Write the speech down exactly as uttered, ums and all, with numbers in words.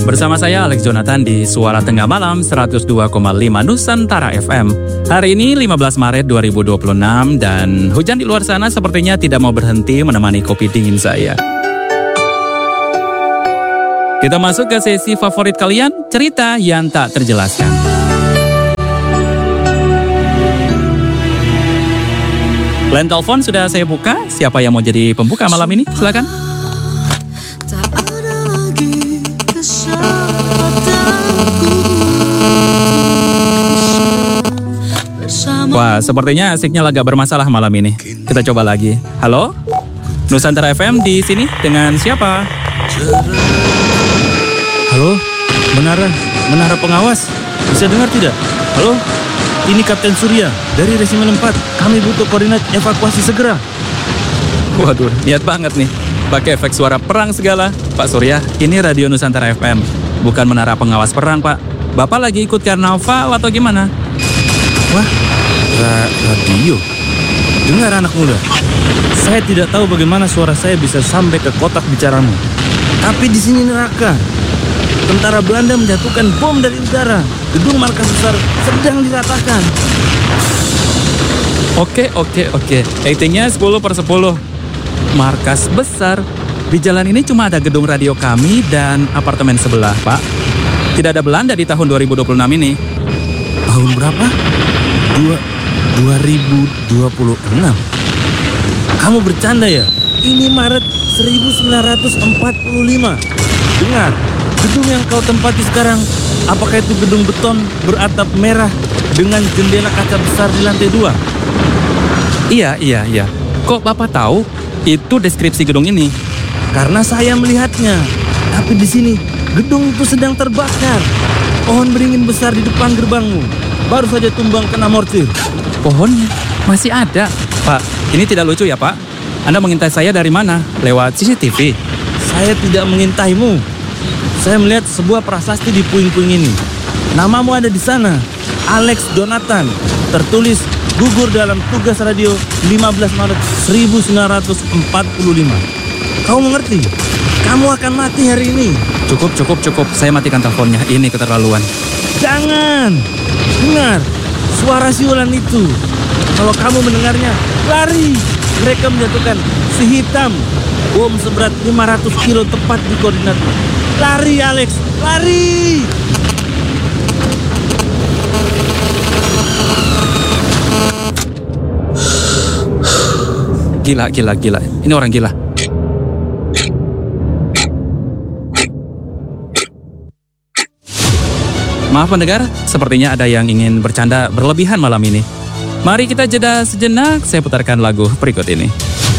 bersama saya Alex Jonathan di Suara Tengah Malam seratus dua koma lima Nusantara F M. Hari ini lima belas Maret dua ribu dua puluh enam dan hujan di luar sana sepertinya tidak mau berhenti menemani kopi dingin saya. Kita masuk ke sesi favorit kalian, cerita yang tak terjelaskan. Line telepon sudah saya buka. Siapa yang mau jadi pembuka malam ini? Silakan. Wah, sepertinya signal agak bermasalah malam ini. Kita coba lagi. Halo? Nusantara F M di sini dengan siapa? Halo? Menara, menara pengawas. Bisa dengar tidak? Halo? Ini Kapten Surya dari Resimen empat. Kami butuh koordinat evakuasi segera. Waduh, niat banget nih. Pakai efek suara perang segala. Pak Surya, ini Radio Nusantara F M. Bukan menara pengawas perang, Pak. Bapak lagi ikut karnaval atau gimana? Wah, ra- radio. Dengar anak muda. Saya tidak tahu bagaimana suara saya bisa sampai ke kotak bicaramu. Tapi di sini neraka. Tentara Belanda menjatuhkan bom dari udara. Gedung markas besar sedang diratakan. Oke, oke, oke. Ratingnya sepuluh per sepuluh. Markas besar. Di jalan ini cuma ada gedung radio kami dan apartemen sebelah, Pak. Tidak ada Belanda di tahun dua ribu dua puluh enam ini. Tahun berapa? Dua, 2026. Kamu bercanda ya? Ini Maret seribu sembilan ratus empat puluh lima. Dengar, gedung yang kau tempati sekarang, apakah itu gedung beton beratap merah dengan jendela kaca besar di lantai dua? Iya, iya, iya. Kok Bapak tahu itu deskripsi gedung ini? Karena saya melihatnya. Tapi di sini gedung itu sedang terbakar. Pohon beringin besar di depan gerbangmu baru saja tumbang kena mortir. Pohonnya masih ada. Pak, ini tidak lucu ya, Pak? Anda mengintai saya dari mana? Lewat C C T V? Saya tidak mengintaimu. Saya melihat sebuah prasasti di puing-puing ini. Namamu ada di sana. Alex Jonathan. Tertulis gugur dalam tugas radio lima belas Maret seribu sembilan ratus empat puluh lima. Kau mengerti? Kamu akan mati hari ini. Cukup, cukup, cukup. Saya matikan teleponnya. Ini keterlaluan. Jangan. Dengar. Suara siulan itu. Kalau kamu mendengarnya, lari. Mereka menjatuhkan si hitam. Bom seberat lima ratus kilo tepat di koordinat. Lari, Alex. Lari. Gila, gila, gila. Ini orang gila. Maaf pendengar, sepertinya ada yang ingin bercanda berlebihan malam ini. Mari kita jeda sejenak, saya putarkan lagu berikut ini.